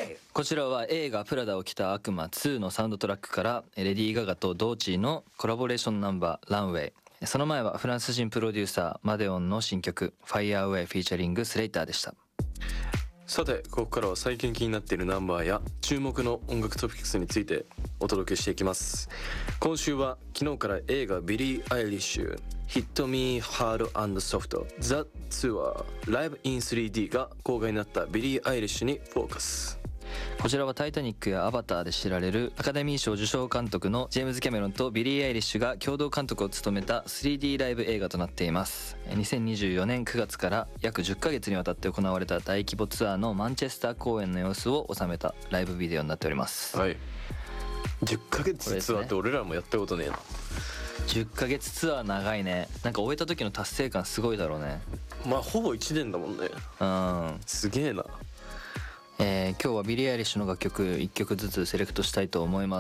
こちらは映画プラダを着た悪魔2のサウンドトラックからレディー・ガガとドーチーのコラボレーションナンバーランウェイ。その前はフランス人プロデューサーマデオンの新曲ファイヤーウェイフィーチャリングスレイターでした。 さてここからは最近気になっているナンバーや注目の音楽トピックスについてお届けしていきます。今週は昨日から映画ビリー・アイリッシュ Hit Me Hard and Soft The Tour Live in 3D が公開になったビリー・アイリッシュにフォーカス。 こちらはタイタニックやアバターで知られるアカデミー賞受賞監督のジェームズ・キャメロンとビリー・アイリッシュが共同監督を務めた 3D ライブ映画となっています。2024年9月から約10ヶ月にわたって行われた大規模ツアーのマンチェスター公演の様子を収めたライブビデオになっております。 はい、10ヶ月ツアーって俺らもやったことねえな。 10ヶ月ツアー長いね。なんか終えた時の達成感すごいだろうね。 まあほぼ1年だもんね。すげえな。 今日はビリー・アイリッシュの楽曲1曲ずつセレクトしたいと思います。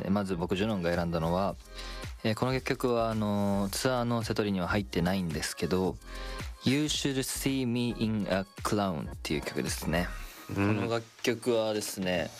まず僕ジュノンが選んだのは、この楽曲はツアーのセトリには入ってないんですけど You Should See Me in a Clown っていう曲ですね。この楽曲はですね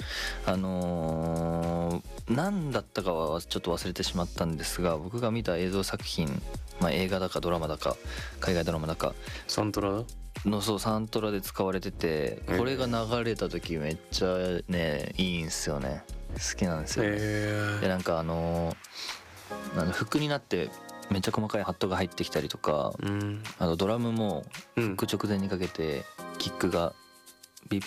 何だったかはちょっと忘れてしまったんですが、僕が見た映像作品、映画だかドラマだか海外ドラマだかサントラのサントラで使われてて、これが流れた時めっちゃねいいんすよね。好きなんですよ、でなんかフックになってめっちゃ細かいハットが入ってきたりとか、あとドラムもフック直前にかけてキックが